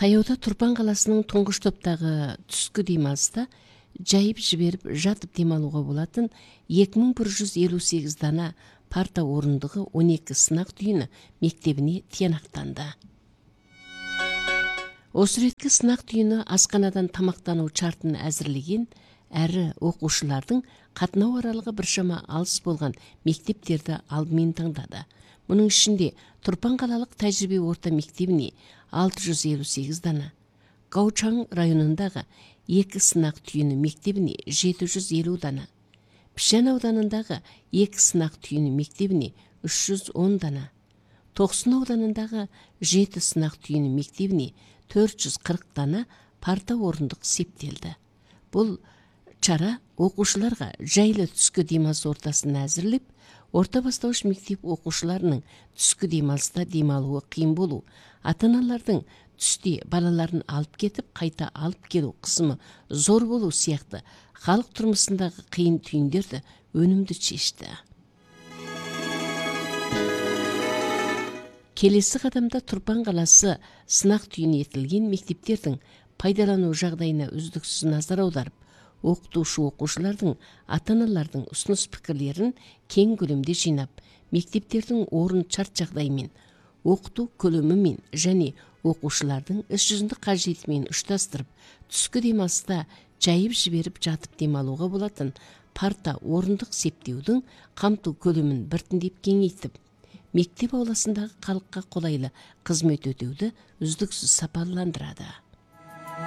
Таяуда Турпан қаласының Туңғыш топтағы түскі демалыста жайып жіберіп жатып демалуға болатын 2158 дана парта орындығы 12 сынақ түйіні мектебіне тиянақтанды. Осы реткі сынақ түйіні асханадан тамақтану чартын әзірлеген әрі оқушылардың қатынау аралығы біршама алыс болған мектептерді алдымен таңдады. Мұның ішінде Турпан қалалық тәжірибе орта мектебіне 658 дана, Гаучаң районындағы 2 сынақ түйіні мектебіне 750 дана, Пішен ауданындағы 2 сынақ түйіні мектебіне 310 дана, Тоқсын ауданындағы 7 сынақ түйіні мектебіне 440 дана парта орындық септелді. Бұл шара оқушыларға жайлы түскі демалыс ортасын әзірлеп, орта бастауыш мектеп оқушыларының түскі демалыста демалуы қиын болу, ата-аналардың түсте балаларын алып кетіп, қайта алып келу қысымы зор болу сияқты халық тұрмысындағы қиын түйіндерді өнімді шешті. Келесі қадамда Турпан қаласы сынақ түйін етілген мектептердің пайдалану жағдайына үздіксіз назар аударып, оқытушы оқушылардың ата-аналардың ұсыныс пікірлерін кең көлемде жинап, мектептердің орын шарт жағдайымен, оқыту көлемімен және оқушылардың іс жүзіндік қажетімен ұштастырып, түскі демалыста жайып жіберіп жатып демалуға болатын парта орындық септеудің қамту көлемін біртіндеп кеңейтіп, мектеп ауласындағы халыққа қолайлы қызмет өтеуді үздіксіз сапаландырады.